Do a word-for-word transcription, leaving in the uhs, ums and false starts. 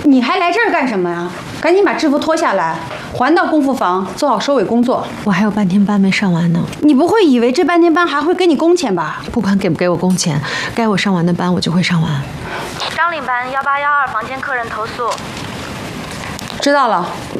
你还来这儿干什么呀？赶紧把制服脱下来，还到功夫房，做好收尾工作。 我还有半天班没上完呢。 你不会以为这半天班还会给你工钱吧？ 不管给不给我工钱，该我上完的班我就会上完。 张领班幺八幺二房间客人投诉。 知道了，